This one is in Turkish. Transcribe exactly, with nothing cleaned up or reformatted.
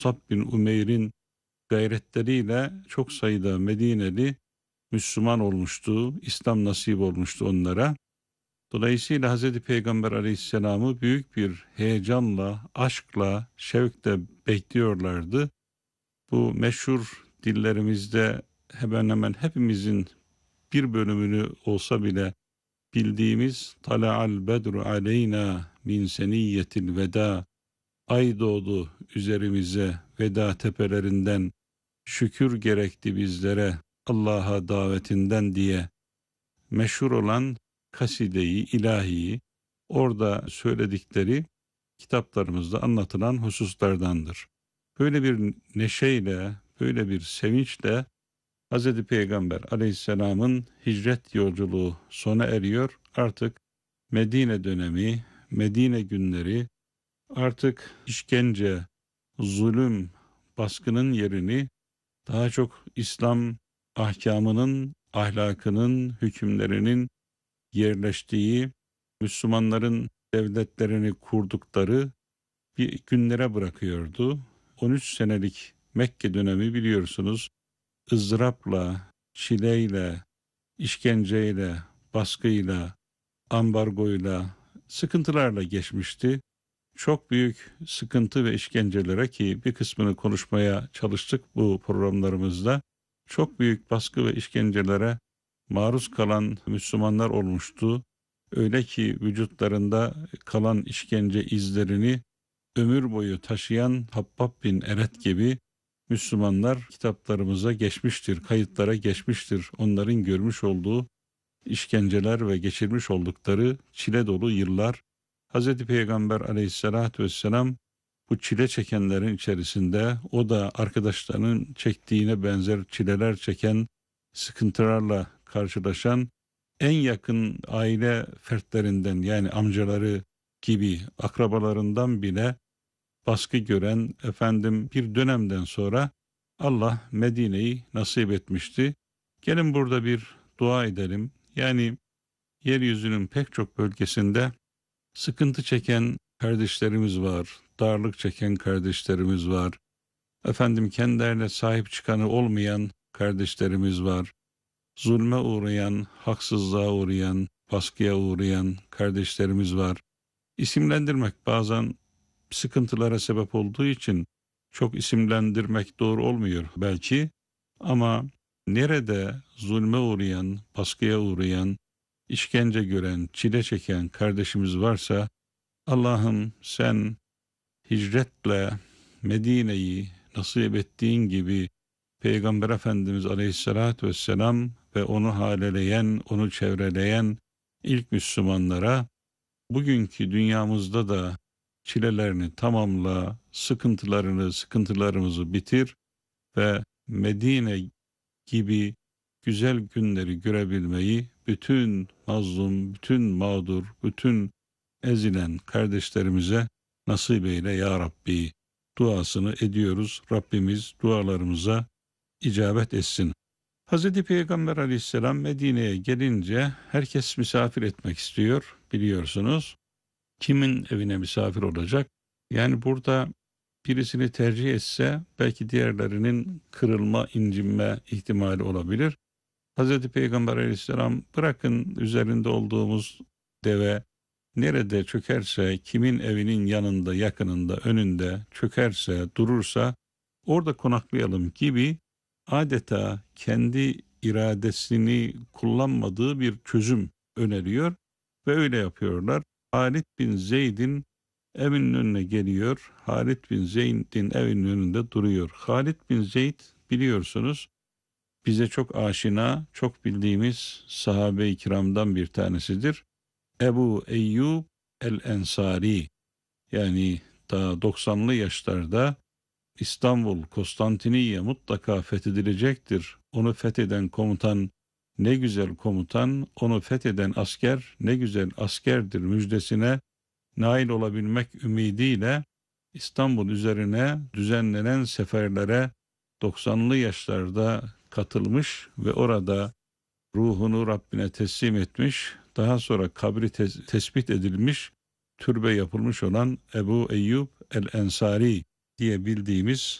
Musab bin Umeyr'in gayretleriyle çok sayıda Medineli Müslüman olmuştu, İslam nasip olmuştu onlara. Dolayısıyla Hazreti Peygamber Aleyhisselam'ı büyük bir heyecanla, aşkla, şevkle bekliyorlardı. Bu meşhur dillerimizde hemen hemen hepimizin bir bölümünü olsa bile bildiğimiz Tala'al bedru aleyna min seniyyetil veda, ay doğdu üzerimize veda tepelerinden, şükür gerekti bizlere Allah'a davetinden diye meşhur olan kasideyi, ilahiyi orada söyledikleri kitaplarımızda anlatılan hususlardandır. Böyle bir neşeyle, böyle bir sevinçle Hz. Peygamber aleyhisselamın hicret yolculuğu sona eriyor. Artık Medine dönemi, Medine günleri, artık işkence, zulüm, baskının yerini daha çok İslam ahkamının, ahlakının, hükümlerinin yerleştiği, Müslümanların devletlerini kurdukları bir günlere bırakıyordu. on üç senelik Mekke dönemi biliyorsunuz, ızdırapla, çileyle, işkenceyle, baskıyla, ambargoyla, sıkıntılarla geçmişti. Çok büyük sıkıntı ve işkencelere, ki bir kısmını konuşmaya çalıştık bu programlarımızda, çok büyük baskı ve işkencelere maruz kalan Müslümanlar olmuştu. Öyle ki vücutlarında kalan işkence izlerini ömür boyu taşıyan Habbab bin Eret gibi Müslümanlar kitaplarımıza geçmiştir, kayıtlara geçmiştir. Onların görmüş olduğu işkenceler ve geçirmiş oldukları çile dolu yıllar. Hz. Peygamber aleyhissalatü vesselam bu çile çekenlerin içerisinde, o da arkadaşlarının çektiğine benzer çileler çeken, sıkıntılarla karşılaşan en yakın aile fertlerinden, yani amcaları gibi akrabalarından bile baskı gören, efendim, bir dönemden sonra Allah Medine'yi nasip etmişti. Gelin burada bir dua edelim. Yani yeryüzünün pek çok bölgesinde sıkıntı çeken kardeşlerimiz var, darlık çeken kardeşlerimiz var. Efendim, kendilerine sahip çıkanı olmayan kardeşlerimiz var. Zulme uğrayan, haksızlığa uğrayan, baskıya uğrayan kardeşlerimiz var. İsimlendirmek bazen sıkıntılara sebep olduğu için çok isimlendirmek doğru olmuyor belki, ama nerede zulme uğrayan, baskıya uğrayan, işkence gören, çile çeken kardeşimiz varsa, Allah'ım sen hicretle Medine'yi nasip ettiğin gibi Peygamber Efendimiz Aleyhisselatü Vesselam ve onu haleleyen, onu çevreleyen ilk Müslümanlara bugünkü dünyamızda da çilelerini tamamla, sıkıntılarını, sıkıntılarımızı bitir ve Medine gibi güzel günleri görebilmeyi bütün mazlum, bütün mağdur, bütün ezilen kardeşlerimize nasip eyle ya Rabbi duasını ediyoruz. Rabbimiz dualarımıza icabet etsin. Hazreti Peygamber aleyhisselam Medine'ye gelince herkes misafir etmek istiyor, biliyorsunuz. Kimin evine misafir olacak? Yani burada birisini tercih etse belki diğerlerinin kırılma, incinme ihtimali olabilir. Hazreti Peygamber aleyhisselam, bırakın üzerinde olduğumuz deve nerede çökerse, kimin evinin yanında, yakınında, önünde çökerse, durursa orada konaklayalım gibi, adeta kendi iradesini kullanmadığı bir çözüm öneriyor ve öyle yapıyorlar. Halid bin Zeyd'in evinin önüne geliyor. Halid bin Zeyd'in evinin önünde duruyor. Halid bin Zeyd, biliyorsunuz, bize çok aşina, çok bildiğimiz sahabe-i kiramdan bir tanesidir. Ebu Eyyub el-Ensari, yani daha doksanlı yaşlarda İstanbul, Konstantiniye mutlaka fethedilecektir. Onu fetheden komutan ne güzel komutan, onu fetheden asker ne güzel askerdir müjdesine nail olabilmek ümidiyle İstanbul üzerine düzenlenen seferlere doksanlı yaşlarda katılmış ve orada ruhunu Rabbine teslim etmiş, daha sonra kabri tes- tespit edilmiş, türbe yapılmış olan Ebu Eyyub el-Ensari diye bildiğimiz